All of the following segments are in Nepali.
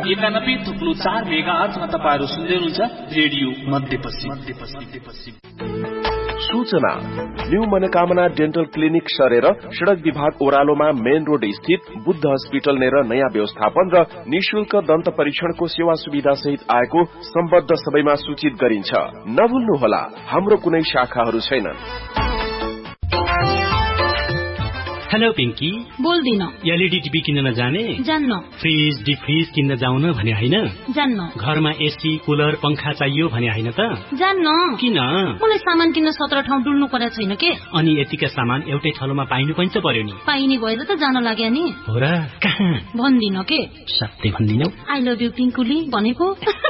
91.4 मेगाहर्जमा तपाईहरु सुन्दै हुनुहुन्छ रेडियो मध्यपश्चिम। सूचना न्यू मनोकामना डेन्टल क्लिनिक सरेर सड़क विभाग ओह्रालोमा मेन रोड स्थित बुद्ध हस्पिटल नेर नयाँ व्यवस्थापन र निशुल्क दन्त परीक्षणको सेवा सुविधा सहित आएको सम्बद्ध सबैमा सूचित गरिन्छ। नभुल्नुहोला, हाम्रो कुनै शाखाहरू छैनन्। हेलो पिंकी, बोल्दिन। एलईडी टिभी किन्न जाने? जान्न। फ्रिज डिफ्रिज किन्न जाउन भने हैन? जान्न। घरमा एसी कुलर पंखा चाहियो भने हैन त? जान्न। किन? मलाई सामान किन्न 17 ठाउँ डुल्नु पर्या छैन के? अनि यतिका सामान एउटै ठाउँमा पाइनु पनि त पर्यो नि। पाइने भएर त जान लाग्या नि। हो र? कहाँ? भन्दिन के? सत्य भन्दिनौ? आई लभ यु पिंकुली भनेको।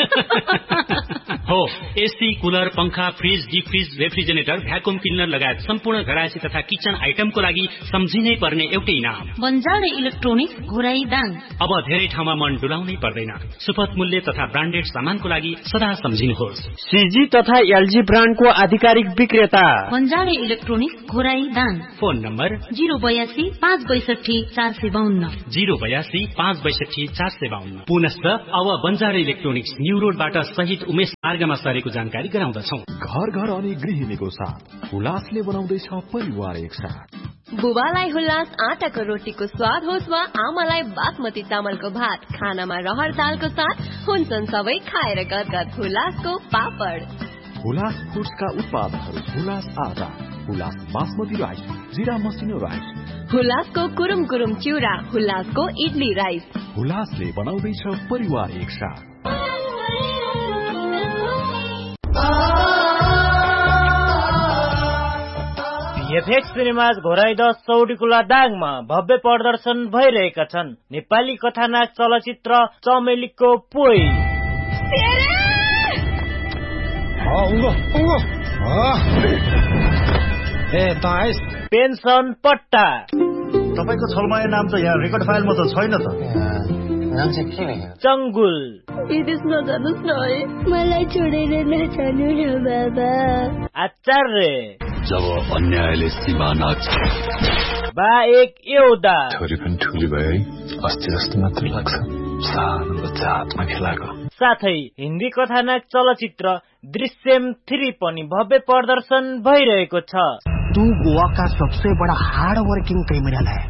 हो, एसी कुलर पंखा फ्रिज डिफ्रिज रेफ्रिजरेटर भ्याकुम क्लिनर लगायत सम्पूर्ण घरायसी तथा किचन आइटमको लागि सम्झिनै पर्ने एउटै नाम बन्जारे इलेक्ट्रोनिक्स घोराई दाङ। अब धेरै ठाउँमा मन डुलाउनै पर्दैन। सुपथ मूल्य तथा ब्रान्डेड सामानको लागि सदा सम्झिनुहोस्। सीजी तथा एलजी ब्रान्डको आधिकारिक विक्रेता बन्जारे electronics Ghorahi Dang. Phone number 082 562 452 082 562 452। पुनश्च अब बन्जारे इलेक्ट्रोनिक्स न्यू रोडबाट शहीद उमेश मार्गमा सरेको जानकारी गराउँदछौं। घर घर अनि गृहिणीको साथ हुलासले बनाउँदैछ परिवार एकसाथ। बुबालाई हुल्लास आटाको रोटीको स्वाद होस् वा आमालाई बासमती चामलको भात, खानामा रहर दालको साथ हुन्छन् सबै खाएर गदगद हुलासको पापड। हुलास फुड्सका उत्पादनहरू हुलास आटा, हुलास बासमती राइस, जिरा मसिनो राइस, हुलासको कुरुम कुरुम चिउरा, हुलासको इडली राइस। हुलासले बनाउँदैछ परिवार एकसाथ। एफएक्स सिनेमाज घोराई 10 चौडीकुला दाङमा भव्य प्रदर्शन भइरहेका छन् नेपाली कथानाक चलचित्र चमेलीको पोइ। पेन्सन पट्टा। तपाईको छलमाया नाम त यहाँ रेकर्ड फाइलमा त छैन त। चंगुल। विदेश नजानुस् न है, मलाई छोडेर नजानु न बाबा। आचार्य। जब अन्यायले सीमा नाच्छ बा एक एउटा छोरी पनि ठुली भयो है, अस्ति जस्तो मात्र लाग्छ सानो बच्चा हातमा खेलाएको। साथै हिन्दी कथानाक चलचित्र दृश्यम 3 पनि भव्य प्रदर्शन भइरहेको छ। तू गोवा का सबसे बड़ा हार्ड वर्किंग क्रिमिनल है।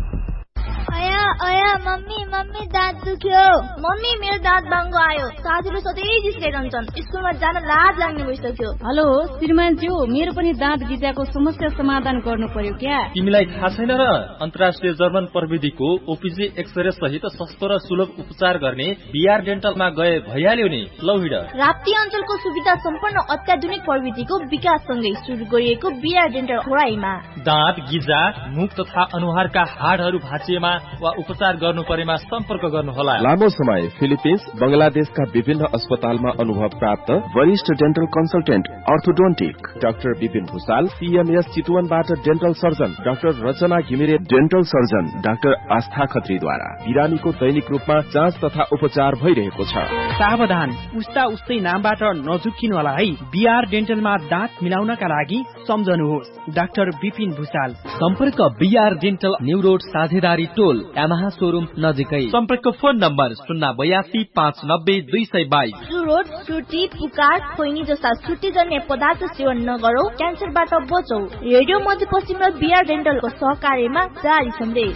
आया मम्मी दाँत दुख्यो। मम्मी मेरो दाँत बाङ्गो आयो। साथीहरू सधैँ जिस्किरहन्छन्। स्कुलमा जान लाज लाग्ने भइसक्यो। हेलो श्रीमान ज्यू, मेरो पनि दाँत गिजाको समस्या समाधान गर्नु पर्यो क्या? तिमीलाई थाहा छैन र? अन्तर्राष्ट्रिय जर्मन प्रविधिको ओपीजी एक्सरे सहित सस्तो र सुलभ उपचार गर्ने बीआर डेन्टलमा गए भइहाल्यो नि। लौ हिँड। राप्ती अञ्चलको सुविधा सम्पन्न अत्याधुनिक प्रविधिको विकाससँगै सुरु गरिएको बीआर डेन्टल घोराईमा दाँत गिजा, मुख तथा अनुहारका हाडहरू भाँचिएमा वा उपचार गर्नु परेमा सम्पर्क गर्नुहोला। लामो समय फिलिपिन्स बंगलादेशका विभिन्न अस्पतालमा अनुभव प्राप्त वरिष्ठ dental consultant orthodontic doctor Vipin Bhusal, CMS चितवनबाट dental surgeon doctor रचना घिमिरे, डेन्टल सर्जन डाक्टर आस्था खत्रीद्वारा बिरामीको दैनिक रूपमा जाँच तथा उपचार भइरहेको छ। सावधान, उस्ता उस्तै नामबाट नझुक्किनु होला है। बीआर डेन्टलमा दाँत मिलाउनका लागि सम्झनुहोस् डाक्टर विपिन भूषाल। सम्पर्क बीआर डेन्टल न्यू रोड साझेदारी टोल यामाहा शोरूम नजिकै। सम्पर्क फोन नम्बर 082 590 222। रोड सुटी पुकार खोइनी जस्ता सुटीजन्य पदार्थ सेवन नगरौ, क्यान्सरबाट बचौ। रेडियो मध्यपश्चिम र बीआर डेन्टलको सहकार्यमा जारी सन्देश।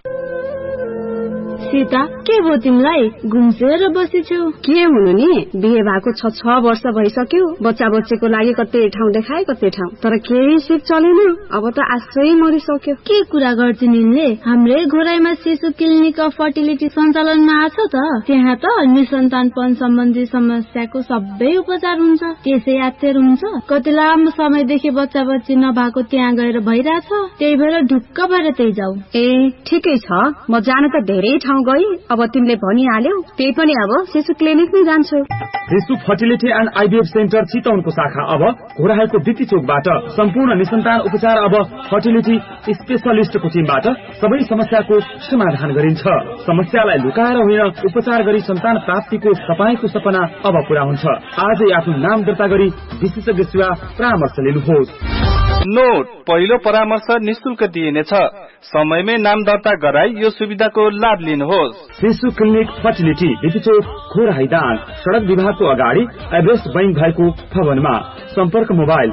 सीता, के भयो तिमीलाई? घुम्सेर बसेछौ? के हुनु नि, बिहे भएको 6 वर्ष भइसक्यो। बच्चा बच्चीको लागि कतै ठाउँ देखाए कतै ठाउँ, तर केही सिप चलेन। अब त आशै मरिसक्यो। के कुरा गर्छिन् यिनले? हाम्रै घोराईमा शिशु क्लिनिक अफ फर्टिलिटी सञ्चालनमा आछ त। त्यहाँ त निसन्तानपन सम्बन्धी समस्याको सबै उपचार हुन्छ। त्यसै यात्तर हुन्छ। कति लामो समयदेखि बच्चा बच्ची नभएको त्यहाँ गएर भइरहेछ। त्यही भएर ढुक्क भएर त्यही जाऊ। ए ठिकै छ, म जान त धेरै ठाउँ गई। अब तिमीले भनिहाल्यौ, त्यही पनि अब शिशु क्लिनिकमै जान्छु। शिशु फर्टिलिटी एन्ड आइभीएफ सेन्टर चितवनको शाखा अब घोराईको दिती चोकबाट सम्पूर्ण निसन्तान उपचार अब फर्टिलिटी स्पेशलिस्टको टिमबाट सबै समस्याको समाधान गरिन्छ। समस्यालाई लुकाएर होइन, उपचार गरी सन्तान प्राप्तिको तपाईको सपना अब पूरा हुन्छ। आजै आफ्नो नाम दर्ता गरी विशेषज्ञ सेवा परामर्श लिनुहोस्। नोट, पहिलो परामर्श निशुल्क दिइनेछ। समयमै नाम दर्ता गराई यो सुविधाको लाभ लिनुहोस्। शिशु क्लिनिक फर्टिलिटी बिपिचोक खोराइदान सडक विभागको अगाडि एभरेस्ट बैंक भएको भवनमा। सम्पर्क mobile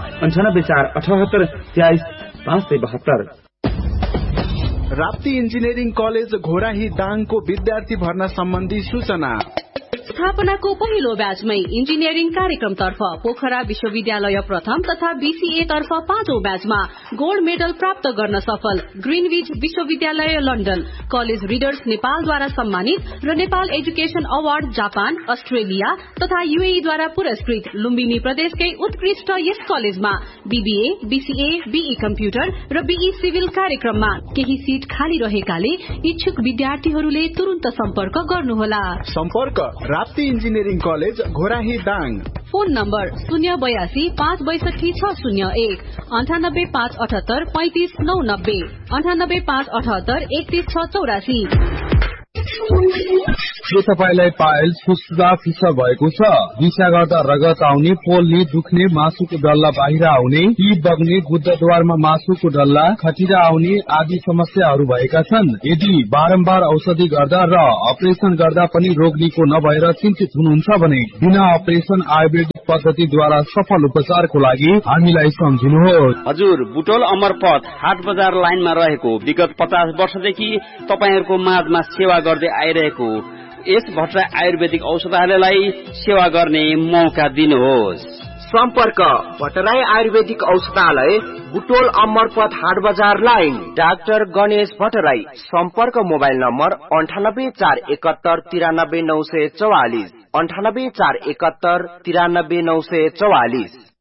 9848732572। Rapti engineering college Ghorahi दाङको विद्यार्थी भर्ना सम्बन्धी सूचना। स्थापनाको पहिलो ब्याचमै इन्जिनियरिङ कार्यक्रम तर्फ पोखरा विश्वविद्यालय प्रथम तथा बीसीए तर्फ 5औं ब्याचमा गोल्ड मेडल प्राप्त गर्न सफल ग्रीनविच विश्वविद्यालय लन्डन, कलेज रिडर्स नेपालद्वारा सम्मानित र Nepal education award Japan, Australia तथा यूएईद्वारा पुरस्कृत लुम्बिनी प्रदेशकै उत्कृष्ट यस कलेजमा बीबीए, बीसीए, बीई कम्प्युटर र बीई सिभिल कार्यक्रममा केही सीट खाली रहेकाले इच्छुक विद्यार्थीहरूले तुरुन्त सम्पर्क गर्नुहोला। सम्पर्क Rapti engineering college Ghorahi Dang. Phone number 082 562 601 98 578 35 990 98 578 31 684। के तपाईलाई पाइल्स फुस्फुसा फिसर भएको छ? दिशा गर्दा रगत आउने, पोल्ने, दुख्ने, मासुको डल्ला बाहिर आउने, पी बग्ने, गुद्दाद्वारमा मासुको डल्ला, खटिरा आउने आदि समस्याहरू भएका छन्? यदि बारम्बार औषधि गर्दा र अपरेसन गर्दा पनि रोग निको नभएर चिन्तित हुनुहुन्छ भने बिना अपरेसन आयुर्वेदिक पद्धतिद्वारा सफल उपचारको लागि हामीलाई सम्झिनुहोस्। हजुर, बुटोल अमरपथ हाट बजार लाइनमा रहेको विगत 50 वर्षदेखि तपाईहरुको माझमा सेवा गर्दै आइरहेको यस भट्टराई आयुर्वेदिक औषधालयलाई सेवा गर्ने मौका दिनुहोस्। सम्पर्क भट्टराई आयुर्वेदिक औषधालय, बुटोल अमरपथ हाट बजार लाइन, डाक्टर गणेश भट्टराई। सम्पर्क मोबाइल नम्बर 9841793944 9841793944।